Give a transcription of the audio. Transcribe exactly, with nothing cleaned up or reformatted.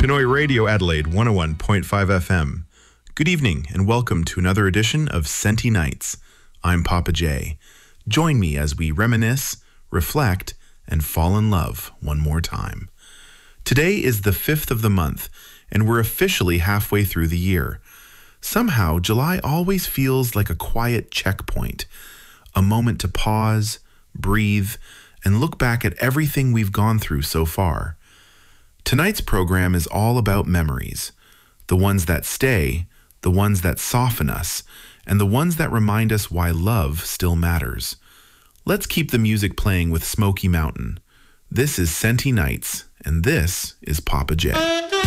Pinoy Radio Adelaide one oh one point five F M. Good evening and welcome to another edition of Senti Nights. I'm Papa J. Join me as we reminisce, reflect, and fall in love one more time. Today is the fifth of the month, and we're officially halfway through the year. Somehow, July always feels like a quiet checkpoint, a moment to pause, breathe, and look back at everything we've gone through so far. Tonight's program is all about memories, the ones that stay, the ones that soften us, and the ones that remind us why love still matters. Let's keep the music playing with Smoky Mountain. This is Senti Nights, and this is Papa J.